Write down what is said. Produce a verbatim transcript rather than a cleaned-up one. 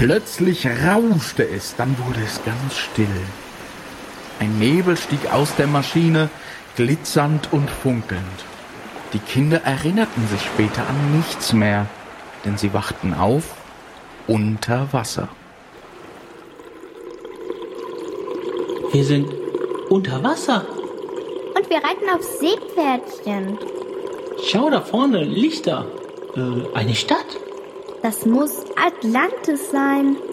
Plötzlich rauschte es, dann wurde es ganz still. Ein Nebel stieg aus der Maschine, glitzernd und funkelnd. Die Kinder erinnerten sich später an nichts mehr, denn sie wachten auf unter Wasser. Wir sind unter Wasser. Und wir reiten auf Seepferdchen. Schau da vorne, Lichter. Äh, eine Stadt. Das muss Atlantis sein.